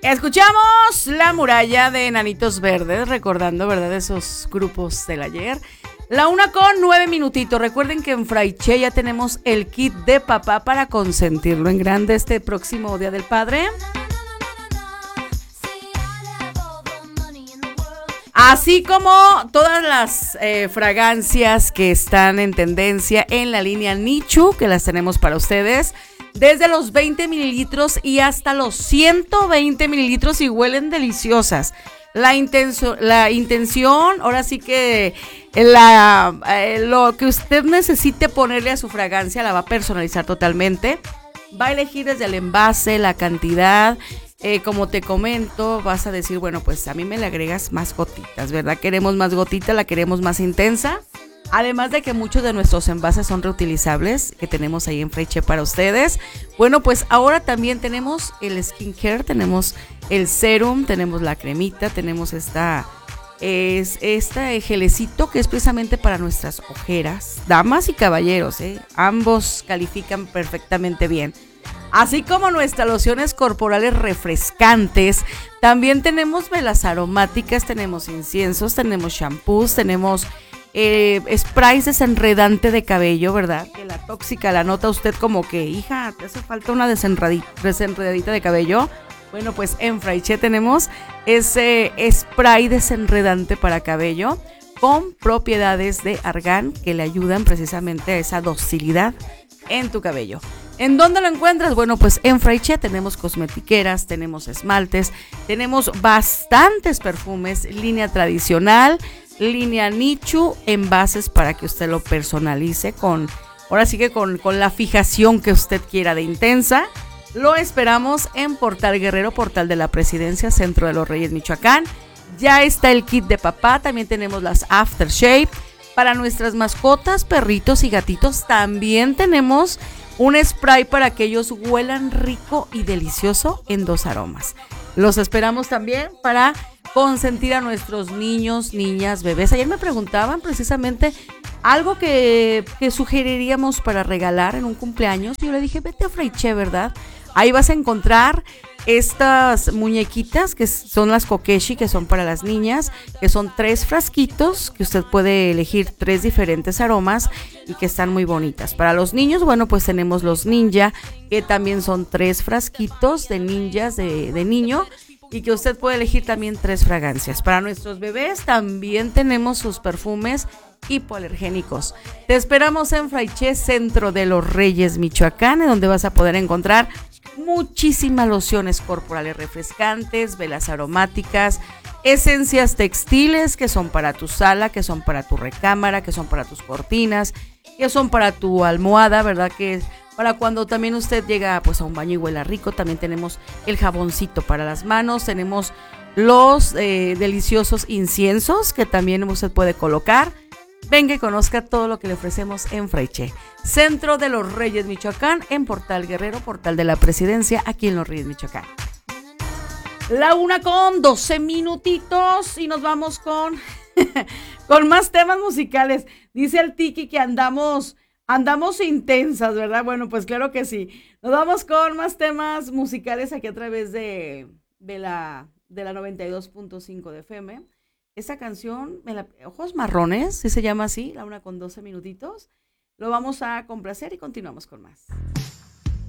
Escuchamos La Muralla de Enanitos Verdes, recordando, ¿verdad?, esos grupos del ayer. 1:09. Recuerden que en Fraiche ya tenemos el kit de papá para consentirlo en grande este próximo Día del Padre. Así como todas las fragancias que están en tendencia en la línea Nichu, que las tenemos para ustedes. Desde los 20 mililitros y hasta los 120 mililitros y huelen deliciosas. La intención, ahora sí que lo que usted necesite ponerle a su fragancia la va a personalizar totalmente. Va a elegir desde el envase, la cantidad. Como te comento, vas a decir, bueno, pues a mí me le agregas más gotitas, ¿verdad? Queremos más gotita, la queremos más intensa. Además de que muchos de nuestros envases son reutilizables que tenemos ahí en Fraiche para ustedes. Bueno, pues ahora también tenemos el skincare, tenemos el serum, tenemos la cremita, tenemos este gelecito que es precisamente para nuestras ojeras. Damas y caballeros, ambos califican perfectamente bien. Así como nuestras lociones corporales refrescantes, también tenemos velas aromáticas, tenemos inciensos, tenemos shampoos, tenemos sprays desenredante de cabello, ¿verdad? Que la tóxica la nota usted como que, hija, te hace falta una desenredadita de cabello. Bueno, pues en Fraiche tenemos ese spray desenredante para cabello con propiedades de argán que le ayudan precisamente a esa docilidad en tu cabello. ¿En dónde lo encuentras? Bueno, pues en Fraiche tenemos cosmetiqueras, tenemos esmaltes, tenemos bastantes perfumes, línea tradicional, línea Nichu, envases para que usted lo personalice ahora sí que con la fijación que usted quiera de intensa. Lo esperamos en Portal Guerrero, Portal de la Presidencia, Centro de los Reyes, Michoacán. Ya está el kit de papá, también tenemos las aftershave. Para nuestras mascotas, perritos y gatitos, también tenemos un spray para que ellos huelan rico y delicioso en 2 aromas. Los esperamos también para consentir a nuestros niños, niñas, bebés. Ayer me preguntaban precisamente algo que sugeriríamos para regalar en un cumpleaños. Y yo le dije, vete a Fraiche, ¿verdad? Ahí vas a encontrar estas muñequitas que son las kokeshi, que son para las niñas, que son 3 frasquitos, que usted puede elegir 3 diferentes aromas y que están muy bonitas. Para los niños, bueno, pues tenemos los ninja, que también son 3 frasquitos de ninjas de niño, y que usted puede elegir también 3 fragancias. Para nuestros bebés también tenemos sus perfumes hipoalergénicos. Te esperamos en Fraiche, Centro de los Reyes, Michoacán, en donde vas a poder encontrar muchísimas lociones corporales refrescantes, velas aromáticas, esencias textiles que son para tu sala, que son para tu recámara, que son para tus cortinas, que son para tu almohada, ¿verdad? Que para cuando también usted llega pues a un baño y huela rico. También tenemos el jaboncito para las manos, tenemos los deliciosos inciensos que también usted puede colocar. Venga y conozca todo lo que le ofrecemos en Fraiche, Centro de los Reyes, Michoacán, en Portal Guerrero, Portal de la Presidencia, aquí en Los Reyes, Michoacán. 1:12 y nos vamos con más temas musicales. Dice el Tiki que andamos intensas, ¿verdad? Bueno, pues claro que sí. Nos vamos con más temas musicales aquí a través de la 92.5 de FM. Esta canción, Ojos Marrones, si se llama así, 1:12. Lo vamos a complacer y continuamos con más.